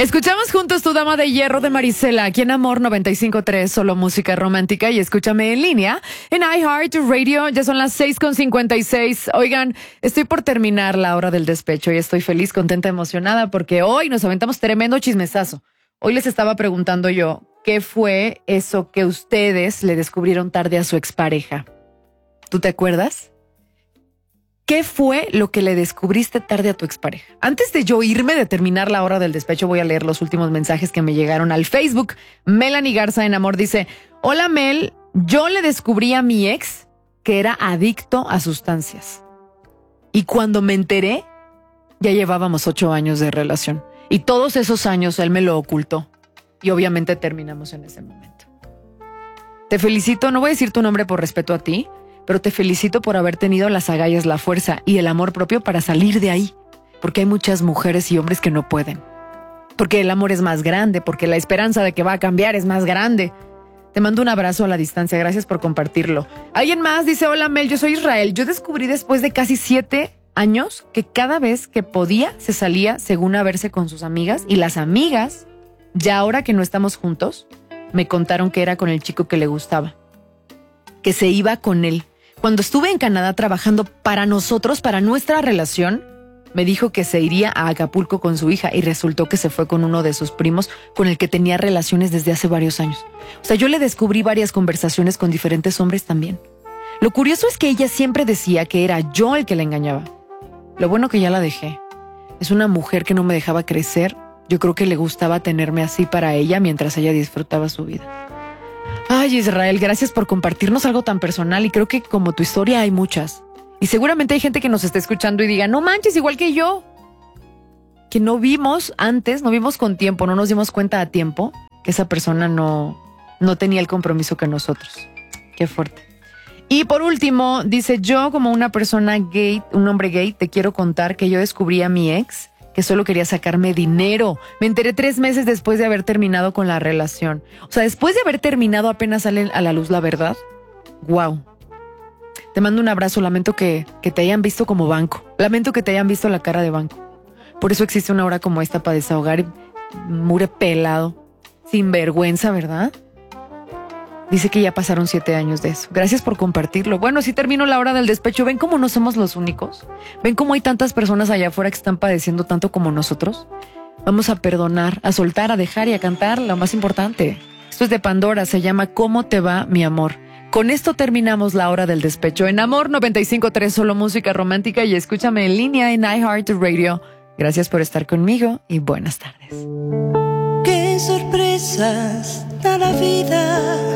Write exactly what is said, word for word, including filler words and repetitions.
Escuchamos juntos Tu Dama de Hierro de Marisela, aquí en Amor noventa y cinco punto tres, solo música romántica, y escúchame en línea en iHeartRadio. Ya son las seis con cincuenta y seis. Oigan, estoy por terminar la hora del despecho y estoy feliz, contenta, emocionada porque hoy nos aventamos tremendo chismesazo. Hoy les estaba preguntando yo, ¿qué fue eso que ustedes le descubrieron tarde a su expareja? ¿Tú te acuerdas? ¿Qué fue lo que le descubriste tarde a tu expareja? Antes de yo irme de terminar la hora del despecho, voy a leer los últimos mensajes que me llegaron al Facebook. Melanie Garza en Amor dice: hola Mel, yo le descubrí a mi ex que era adicto a sustancias. Y cuando me enteré, ya llevábamos ocho años de relación. Y todos esos años él me lo ocultó. Y obviamente terminamos en ese momento. Te felicito, no voy a decir tu nombre por respeto a ti, pero te felicito por haber tenido las agallas, la fuerza y el amor propio para salir de ahí. Porque hay muchas mujeres y hombres que no pueden. Porque el amor es más grande, porque la esperanza de que va a cambiar es más grande. Te mando un abrazo a la distancia, gracias por compartirlo. Alguien más dice: hola Mel, yo soy Israel. Yo descubrí después de casi siete años que cada vez que podía se salía según a verse con sus amigas. Y las amigas, ya ahora que no estamos juntos, me contaron que era con el chico que le gustaba. Que se iba con él. Cuando estuve en Canadá trabajando para nosotros, para nuestra relación, me dijo que se iría a Acapulco con su hija y resultó que se fue con uno de sus primos con el que tenía relaciones desde hace varios años. O sea, yo le descubrí varias conversaciones con diferentes hombres también. Lo curioso es que ella siempre decía que era yo el que la engañaba. Lo bueno que ya la dejé. Es una mujer que no me dejaba crecer. Yo creo que le gustaba tenerme así para ella mientras ella disfrutaba su vida. Ay, Israel, gracias por compartirnos algo tan personal y creo que como tu historia hay muchas. Y seguramente hay gente que nos está escuchando y diga, no manches, igual que yo. Que no vimos antes, no vimos con tiempo, no nos dimos cuenta a tiempo que esa persona no, no tenía el compromiso que nosotros. Qué fuerte. Y por último, dice, yo como una persona gay, un hombre gay, te quiero contar que yo descubrí a mi ex que solo quería sacarme dinero. Me enteré tres meses después de haber terminado con la relación. O sea, después de haber terminado apenas sale a la luz la verdad. Wow. Te mando un abrazo. Lamento que, que te hayan visto como banco. Lamento que te hayan visto la cara de banco. Por eso existe una hora como esta para desahogar y mure pelado. Sin vergüenza, ¿verdad? Dice que ya pasaron siete años de eso. Gracias por compartirlo. Bueno, sí termino la hora del despecho. ¿Ven cómo no somos los únicos? ¿Ven cómo hay tantas personas allá afuera que están padeciendo tanto como nosotros? Vamos a perdonar, a soltar, a dejar y a cantar lo más importante. Esto es de Pandora, se llama ¿Cómo te va, mi amor? Con esto terminamos la hora del despecho. En Amor noventa y cinco punto tres, solo música romántica, y escúchame en línea en iHeartRadio. Gracias por estar conmigo y buenas tardes. Qué sorpresas da la vida.